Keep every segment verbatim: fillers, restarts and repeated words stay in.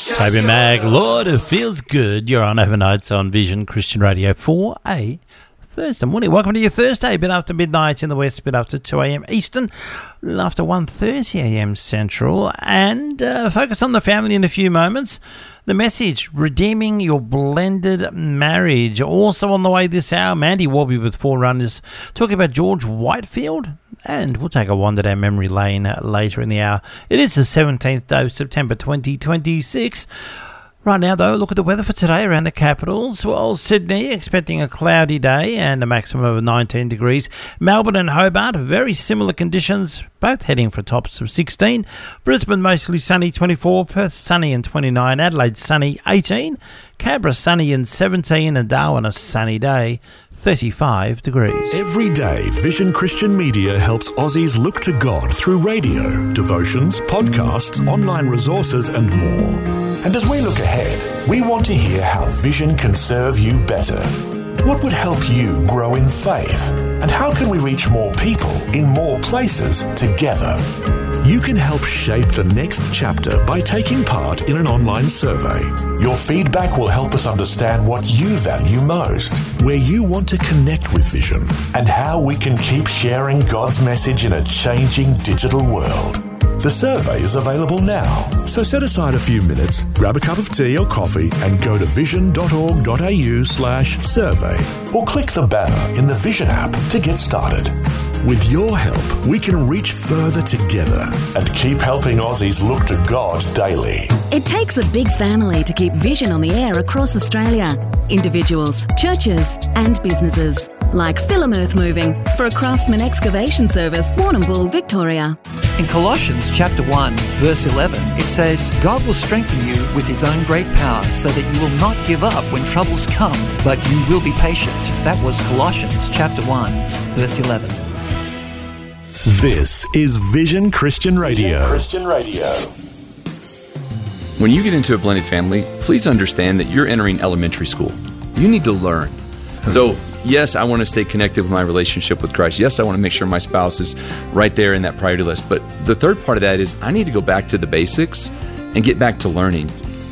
Toby Mag, Lord, it feels good. You're on overnights on Vision Christian Radio for a Thursday morning. Welcome to your Thursday. Bit after midnight in the west, bit after two a.m. Eastern, after one thirty a.m. Central. And uh, focus on the family in a few moments. The message, redeeming your blended marriage. Also on the way this hour, Mandy Warby with Forerunners, talking about George Whitefield. And we'll take a wander down memory lane later in the hour. It is the seventeenth day of September twenty twenty-six. Right now, though, look at the weather for today around the capitals. Well, Sydney expecting a cloudy day and a maximum of nineteen degrees. Melbourne and Hobart, very similar conditions, both heading for tops of sixteen. Brisbane, mostly sunny, twenty-four. Perth, sunny and twenty-nine. Adelaide, sunny, eighteen. Canberra, sunny and seventeen. And Darwin, a sunny day, thirty-five degrees. Every day, Vision Christian Media helps Aussies look to God through radio, devotions, podcasts, online resources and more. And as we look ahead, we want to hear how Vision can serve you better. What would help you grow in faith? And how can we reach more people in more places together? You can help shape the next chapter by taking part in an online survey. Your feedback will help us understand what you value most, where you want to connect with Vision, and how we can keep sharing God's message in a changing digital world. The survey is available now, so set aside a few minutes, grab a cup of tea or coffee and go to vision.org.au slash survey or click the banner in the Vision app to get started. With your help, we can reach further together and keep helping Aussies look to God daily. It takes a big family to keep Vision on the air across Australia. Individuals, churches and businesses, like Film Earth Moving for a Craftsman excavation service, Warrnambool, Victoria. In Colossians chapter one, verse eleven, it says, God will strengthen you with his own great power so that you will not give up when troubles come, but you will be patient. That was Colossians chapter one, verse eleven. This is Vision Christian Radio. Vision Christian Radio. When you get into a blended family, please understand that you're entering elementary school. You need to learn. So, yes, I want to stay connected with my relationship with Christ. Yes, I want to make sure my spouse is right there in that priority list. But the third part of that is I need to go back to the basics and get back to learning.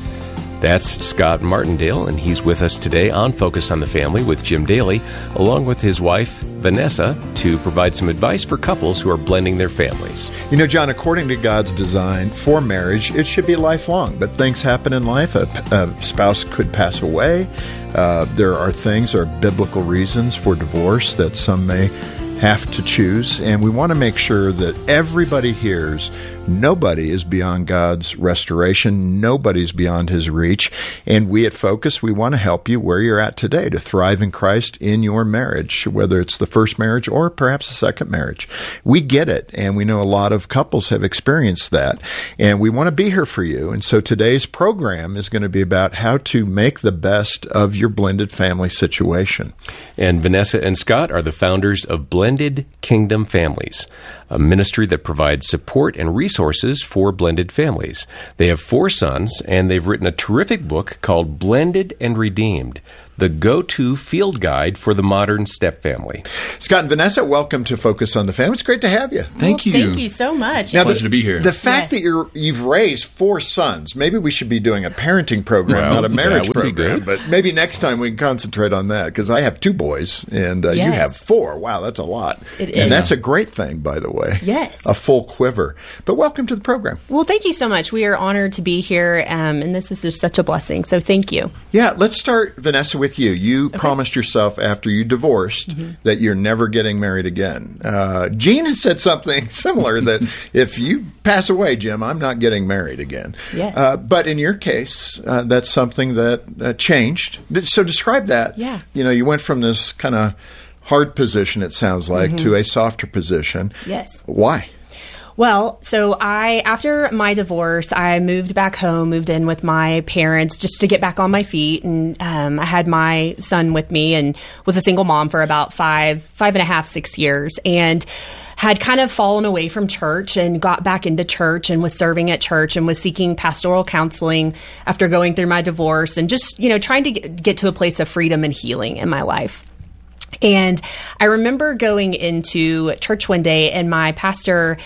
That's Scott Martindale, and he's with us today on Focus on the Family with Jim Daly, along with his wife, Vanessa, to provide some advice for couples who are blending their families. You know, John, according to God's design for marriage, it should be lifelong, but things happen in life. A, a spouse could pass away. Uh, there are things, there are biblical reasons for divorce that some may have to choose, and we want to make sure that everybody hears nobody is beyond God's restoration. Nobody's beyond his reach. And we at Focus, we want to help you where you're at today to thrive in Christ in your marriage, whether it's the first marriage or perhaps the second marriage. We get it, and we know a lot of couples have experienced that, and we want to be here for you. And so today's program is going to be about how to make the best of your blended family situation. And Vanessa and Scott are the founders of Blended Kingdom Families, a ministry that provides support and resources for blended families. They have four sons, and they've written a terrific book called Blended and Redeemed, the go-to field guide for the modern step family. Scott and Vanessa, welcome to Focus on the Family. It's great to have you. Thank well, you. Thank you so much. Now, Pleasure the, to be here. The fact yes. that you're, you've raised four sons, maybe we should be doing a parenting program, well, not a marriage that would be program. good. But maybe next time we can concentrate on that, because I have two boys, and uh, yes. you have four. Wow, that's a lot. It and is. that's a great thing, by the way. Yes. A full quiver. But welcome to the program. Well, thank you so much. We are honored to be here, um, and this is just such a blessing. So thank you. Yeah, let's start, Vanessa, with you. You Okay. promised yourself after you divorced mm-hmm. that you're never getting married again. Uh, Gene has said something similar, that if you pass away, Jim, I'm not getting married again. Yes. Uh, but in your case, uh, that's something that uh, changed. So describe that. Yeah. You know, you went from this kind of hard position, it sounds like, mm-hmm. to a softer position. Yes. Why? Well, so I, after my divorce, I moved back home, moved in with my parents just to get back on my feet. And um, I had my son with me and was a single mom for about five, five and a half, six years. And had kind of fallen away from church and got back into church and was serving at church and was seeking pastoral counseling after going through my divorce and just, you know, trying to get, get to a place of freedom and healing in my life. And I remember going into church one day and my pastor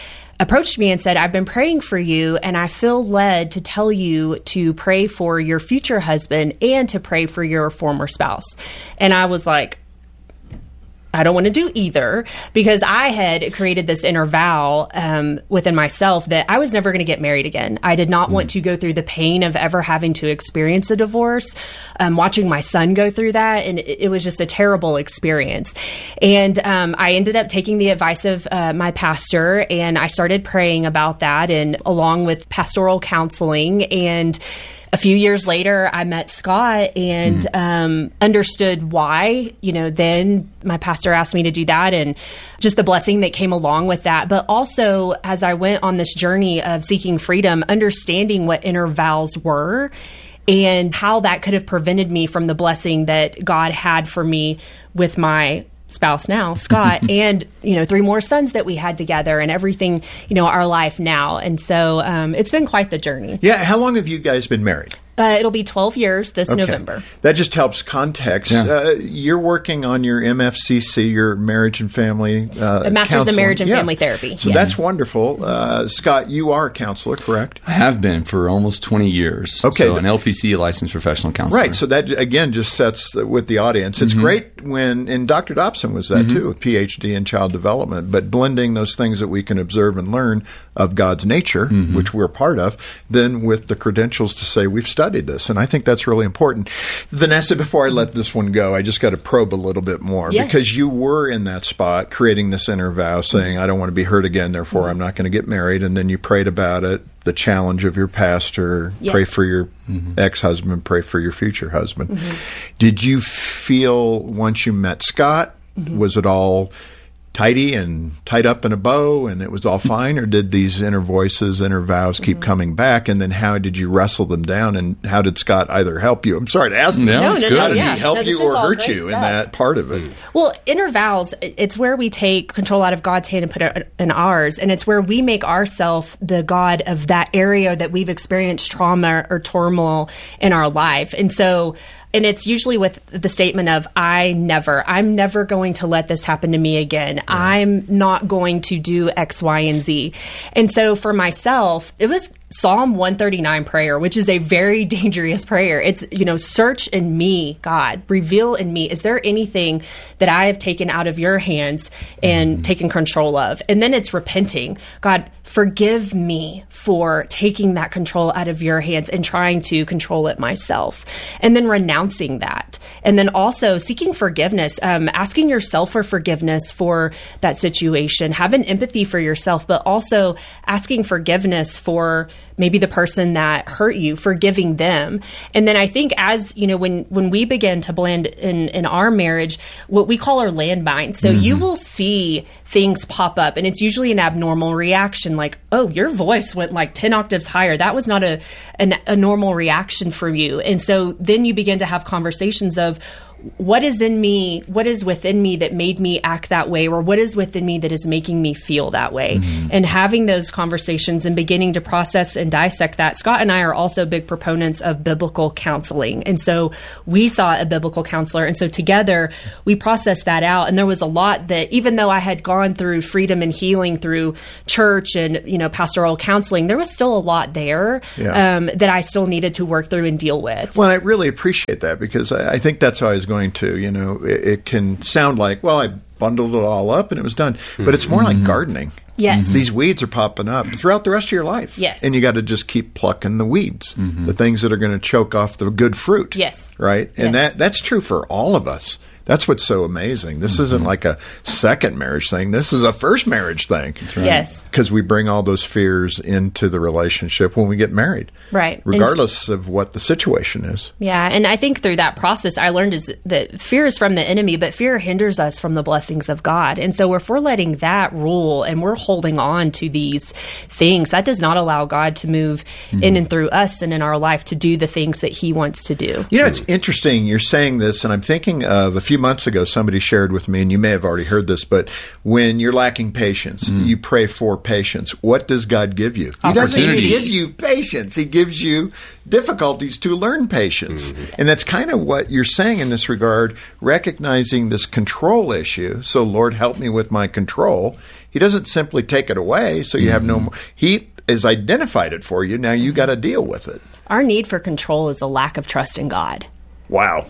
approached me and said, I've been praying for you, and I feel led to tell you to pray for your future husband and to pray for your former spouse. And I was like, I don't want to do either, because I had created this inner vow um, within myself that I was never going to get married again. I did not mm. want to go through the pain of ever having to experience a divorce, um, watching my son go through that. And it, it was just a terrible experience. And um, I ended up taking the advice of uh, my pastor, and I started praying about that, and along with pastoral counseling. And a few years later, I met Scott and mm-hmm. um, understood why. You know, then my pastor asked me to do that, and just the blessing that came along with that. But also, as I went on this journey of seeking freedom, understanding what inner vows were and how that could have prevented me from the blessing that God had for me with my spouse now, Scott, and, you know, three more sons that we had together, and everything, you know, our life now. And so um, it's been quite the journey. Yeah. How long have you guys been married? Uh, it'll be twelve years this okay. November. That just helps context. Yeah. Uh, you're working on your M F C C, your marriage and family uh, a Master's counseling. in Marriage and yeah. Family Therapy. So yeah. that's wonderful. Uh, Scott, you are a counselor, correct? I have been for almost twenty years. Okay. So an L P C, a licensed professional counselor. Right. So that, again, just sets the, with the audience. It's mm-hmm. great when, and Doctor Dobson was that mm-hmm. too, a P H D in child development, but blending those things that we can observe and learn of God's nature, mm-hmm. which we're part of, then with the credentials to say we've studied this. And I think that's really important. Vanessa, before I let this one go, I just got to probe a little bit more yes. because you were in that spot creating this inner vow saying, I don't want to be hurt again, therefore I'm not going to get married. And then you prayed about it, the challenge of your pastor, yes. pray for your mm-hmm. ex-husband, pray for your future husband. Mm-hmm. Did you feel once you met Scott, mm-hmm. was it all tidy and tied up in a bow and it was all fine, or did these inner voices, inner vows keep mm-hmm. coming back? And then how did you wrestle them down, and how did Scott either help you? I'm sorry to ask this. No, no, no, how did yeah. he help no, you or hurt you stuff. in that part of it? Well, inner vows, it's where we take control out of God's hand and put it in ours. And it's where we make ourselves the God of that area that we've experienced trauma or turmoil in our life. And so And it's usually with the statement of, I never, I'm never going to let this happen to me again. Yeah. I'm not going to do X, Y, and Z. And so for myself, it was Psalm one thirty-nine prayer, which is a very dangerous prayer. It's, you know, search in me, God, reveal in me. Is there anything that I have taken out of your hands and mm. taken control of? And then it's repenting. God, forgive me for taking that control out of your hands and trying to control it myself. And then renouncing that. And then also seeking forgiveness, um, asking yourself for forgiveness for that situation, having empathy for yourself, but also asking forgiveness for maybe the person that hurt you, forgiving them. And then I think as, you know, when, when we begin to blend in, in our marriage, what we call our landmines. So mm-hmm. you will see things pop up, and it's usually an abnormal reaction, like, oh, your voice went like ten octaves higher. That was not a, an, a normal reaction from you. And so then you begin to have conversations of, what is in me, what is within me that made me act that way, or what is within me that is making me feel that way? Mm-hmm. And having those conversations and beginning to process and dissect that. Scott and I are also big proponents of biblical counseling. And so we saw a biblical counselor. And so together we processed that out. And there was a lot that, even though I had gone through freedom and healing through church and, you know, pastoral counseling, there was still a lot there yeah. um, that I still needed to work through and deal with. Well, I really appreciate that, because I, I think that's how I was going to, you know, it, it can sound like, well, I bundled it all up and it was done, mm-hmm. but it's more like gardening. Yes. Mm-hmm. These weeds are popping up throughout the rest of your life. Yes. And you got to just keep plucking the weeds, mm-hmm. the things that are going to choke off the good fruit. Yes. Right? And yes. that that's true for all of us. That's what's so amazing. This mm-hmm. isn't like a second marriage thing. This is a first marriage thing. Right. Yes. Because we bring all those fears into the relationship when we get married. Right. Regardless and, of what the situation is. Yeah. And I think through that process, I learned is that fear is from the enemy, but fear hinders us from the blessings of God. And so if we're letting that rule and we're holding on to these things, that does not allow God to move mm-hmm. in and through us and in our life to do the things that he wants to do. You know, it's interesting. You're saying this, and I'm thinking of a few few months ago, somebody shared with me, and you may have already heard this, but when you're lacking patience, mm. you pray for patience. What does God give you? He doesn't even give you patience. He gives you difficulties to learn patience. Mm. And that's kind of what you're saying in this regard, recognizing this control issue. So, Lord, help me with my control. He doesn't simply take it away, so you mm. have no more. He has identified it for you. Now you got to deal with it. Our need for control is a lack of trust in God. Wow.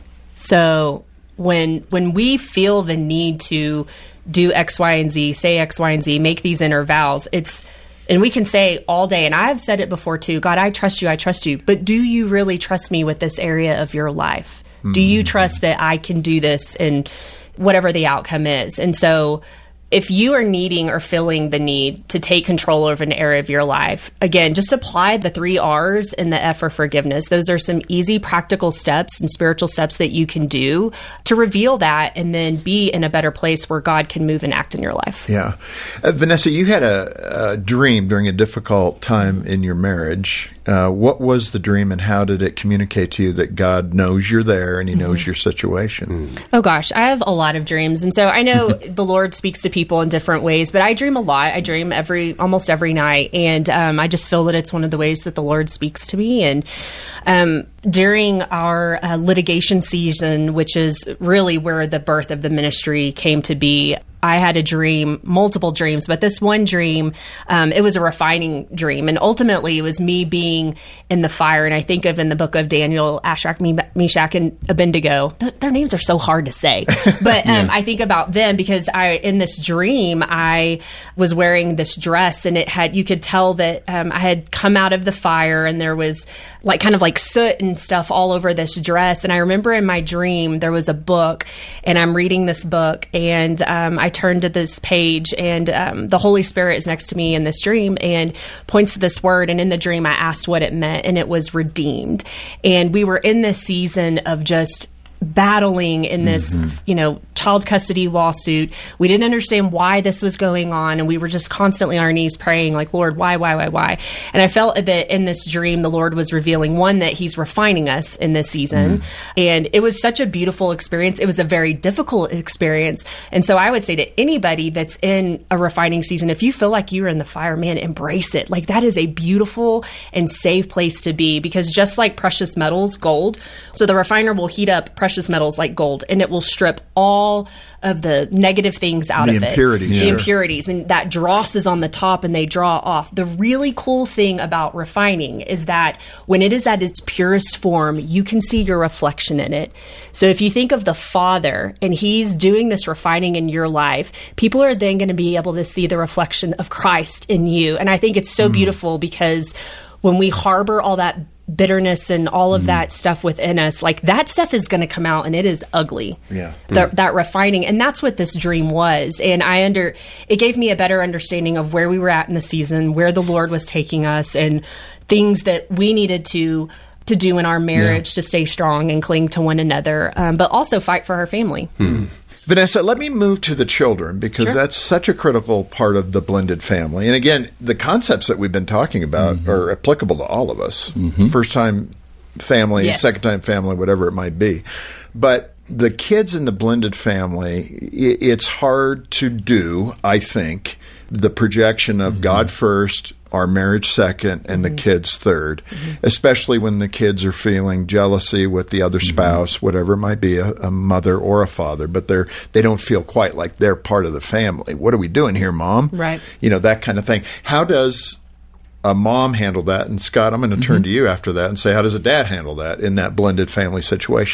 So when when we feel the need to do X, Y, and Z, say X, Y, and Z, make these inner vows, it's, and we can say all day, and I've said it before too, God, I trust you, I trust you, but do you really trust me with this area of your life? Mm. Do you trust that I can do this and whatever the outcome is? And so if you are needing or feeling the need to take control over an area of your life, again, just apply the three R's and the F for forgiveness. Those are some easy, practical steps and spiritual steps that you can do to reveal that and then be in a better place where God can move and act in your life. Yeah. Uh, Vanessa, you had a, a dream during a difficult time in your marriage. Uh, what was the dream, and how did it communicate to you that God knows you're there and He knows mm-hmm. your situation? Mm. Oh, gosh. I have a lot of dreams. And so I know the Lord speaks to people in different ways, but I dream a lot. I dream every almost every night. And um, I just feel that it's one of the ways that the Lord speaks to me. And um, during our uh, litigation season, which is really where the birth of the ministry came to be, I had a dream, multiple dreams, but this one dream, um, it was a refining dream. And ultimately, it was me being in the fire. And I think of in the book of Daniel, Shadrach, Meshach, and Abednego. Th- their names are so hard to say. But um, yeah. I think about them because I, in this dream, I was wearing this dress, and it had, you could tell that um, I had come out of the fire, and there was like kind of like soot and stuff all over this dress. And I remember in my dream, there was a book, and I'm reading this book, and um, I turned to this page, and um, the Holy Spirit is next to me in this dream and points to this word. And in the dream, I asked what it meant, and it was redeemed. And we were in this season of just battling in this, mm-hmm. you know, child custody lawsuit. We didn't understand why this was going on, and we were just constantly on our knees praying, like, Lord, why, why, why, why? And I felt that in this dream, the Lord was revealing, one, that He's refining us in this season. Mm. And it was such a beautiful experience. It was a very difficult experience. And so I would say to anybody that's in a refining season, if you feel like you're in the fire, man, embrace it. Like, that is a beautiful and safe place to be, because just like precious metals, gold, so the refiner will heat up precious metals like gold, and it will strip all of the negative things out the of impurities, it. The sure. impurities. And that dross is on the top, and they draw off. The really cool thing about refining is that when it is at its purest form, you can see your reflection in it. So if you think of the Father, and He's doing this refining in your life, people are then going to be able to see the reflection of Christ in you. And I think it's so mm. beautiful, because when we harbor all that bitterness and all of mm. that stuff within us, like, that stuff is going to come out, and it is ugly. Yeah. The, mm. That refining. And that's what this dream was. And I under, it gave me a better understanding of where we were at in the season, where the Lord was taking us, and things that we needed to to do in our marriage yeah. to stay strong and cling to one another, um, but also fight for our family. Mm. Vanessa, let me move to the children, because sure. that's such a critical part of the blended family. And again, the concepts that we've been talking about mm-hmm. are applicable to all of us. Mm-hmm. First-time family, yes. second-time family, whatever it might be. But the kids in the blended family, it's hard to do, I think, the projection of mm-hmm. God first, our marriage second, and mm-hmm. the kids third, mm-hmm. especially when the kids are feeling jealousy with the other spouse, mm-hmm. whatever it might be, a, a mother or a father, but they're they don't feel quite like they're part of the family. What are we doing here, Mom? Right. You know, that kind of thing. How does a mom handle that? And Scott, I'm going to turn mm-hmm. to you after that and say, how does a dad handle that in that blended family situation?